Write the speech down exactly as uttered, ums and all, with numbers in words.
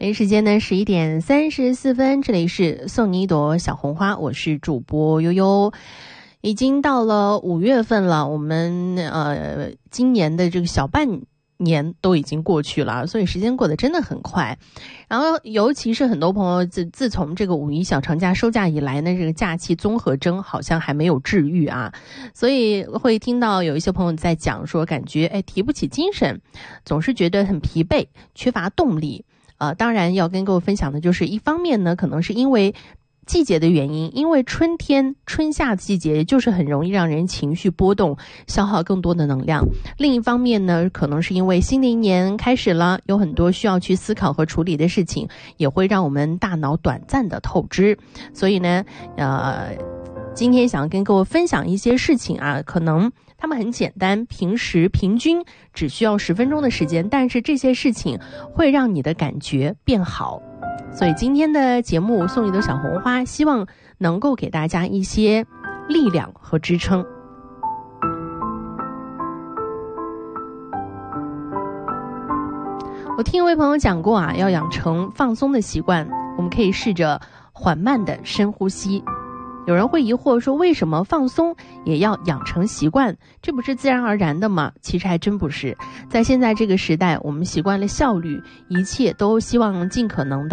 北京时间呢十一点三十四分，这里是送你一朵小红花，我是主播悠悠。已经到了五月份了，我们呃今年的这个小半年都已经过去了，所以时间过得真的很快。然后尤其是很多朋友自自从这个五一小长假收假以来呢，这个假期综合征好像还没有治愈啊，所以会听到有一些朋友在讲说，感觉哎提不起精神，总是觉得很疲惫，缺乏动力。呃，当然要跟各位分享的就是一方面呢，可能是因为季节的原因，因为春天春夏季节就是很容易让人情绪波动，消耗更多的能量。另一方面呢，可能是因为新的一年开始了，有很多需要去思考和处理的事情，也会让我们大脑短暂的透支。所以呢呃，今天想跟各位分享一些事情啊，可能他们很简单，平时平均只需要十分钟的时间，但是这些事情会让你的感觉变好。所以今天的节目送你的小红花，希望能够给大家一些力量和支撑。我听一位朋友讲过啊，要养成放松的习惯，我们可以试着缓慢的深呼吸。有人会疑惑说，为什么放松也要养成习惯？这不是自然而然的吗？其实还真不是。在现在这个时代，我们习惯了效率，一切都希望尽可能的